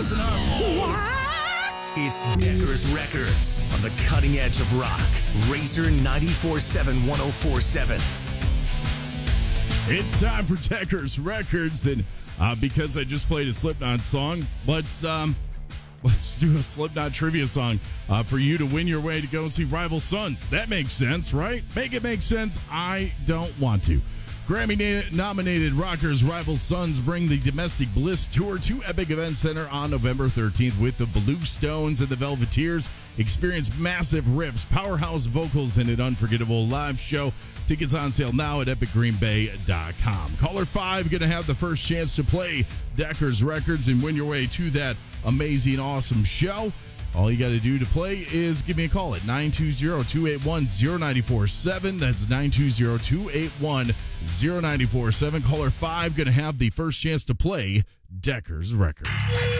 Listen up. What? It's Decker's Records on the cutting edge of rock. Razor 94.7 1047. It's time for Decker's Records, and because I just played a Slipknot song, let's do a Slipknot trivia song for you to win your way to go see Rival Sons. That makes sense, right? Make it make sense. I don't want to. Grammy-nominated rockers Rival Sons bring the Domestic Bliss Tour to Epic Event Center on November 13th with the Blue Stones and the Velveteers. Experience massive riffs, powerhouse vocals, and an unforgettable live show. Tickets on sale now at epicgreenbay.com. Caller 5 going to have the first chance to play Decker's Records and win your way to that amazing, awesome show. All you got to do to play is give me a call at 920-281-0947. That's 920-281-0947. Caller 5 going to have the first chance to play Decker's Records.